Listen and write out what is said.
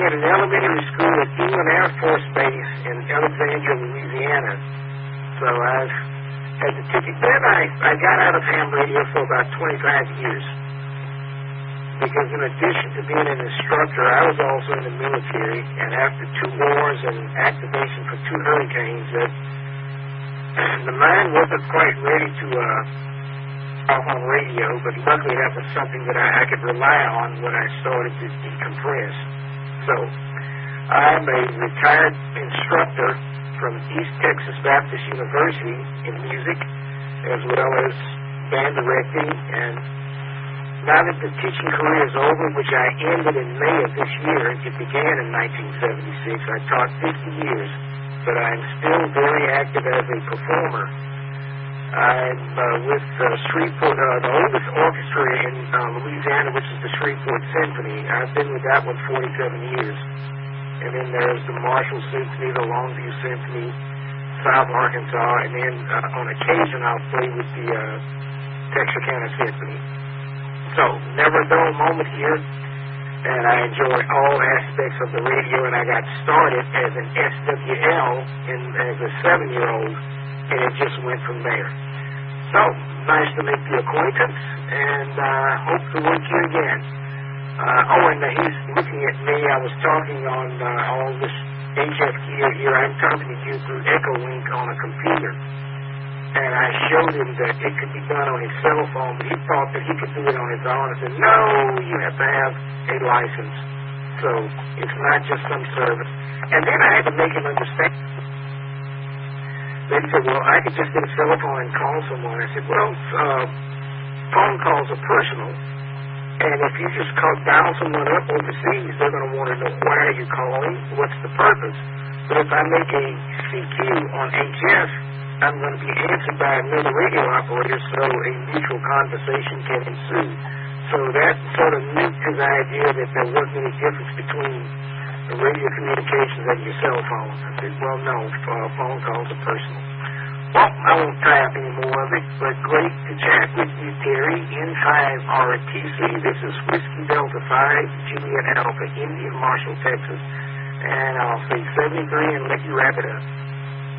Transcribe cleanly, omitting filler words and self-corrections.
taught in elementary school at Eglin Air Force Base in Alexandria, Louisiana. So I've had the ticket. Then I got out of ham radio for about 25 years. Because in addition to being an instructor, I was also in the military. And after 2 wars and activation for 2 hurricanes, the mind wasn't quite ready to off on radio, but luckily that was something that I could rely on when I started to decompress. So I'm a retired instructor from East Texas Baptist University in music, as well as band directing. And now that the teaching career is over, which I ended in May of this year, it began in 1976. I taught 50 years, but I'm still very active as a performer. I'm with Shreveport, the oldest orchestra in Louisiana, which is the Shreveport Symphony. I've been with that one 47 years. And then there's the Marshall Symphony, the Longview Symphony, South Arkansas, and then on occasion I'll play with the Texarkana Symphony. So, never a dull moment here, and I enjoy all aspects of the radio, and I got started as an SWL as a 7-year-old, and it just went from there. So, nice to make the acquaintance, and hope to work you again. And he's looking at me. I was talking on all this HF gear here. I'm talking to you through Echolink on a computer. And I showed him that it could be done on his cell phone, but he thought that he could do it on his own. I said, no, you have to have a license. So it's not just some service. And then I had to make him understand. Then he said, well, I could just get a cell phone and call someone. I said, well, phone calls are personal. And if you just dial someone up overseas, they're going to want to know why are you calling, what's the purpose. But if I make a CQ on HF, I'm going to be answered by another radio operator, so a mutual conversation can ensue. So that sort of nuked his idea that there wasn't any difference between the radio communications and your cell phone. I said, well, no, phone calls are personal. Well, I won't tie up any more of it, but great to chat with you, Terry, N5RTC. This is Whiskey Delta 5, Juliet Alpha, Indian Marshall, Texas. And I'll say 73 and let you wrap it up.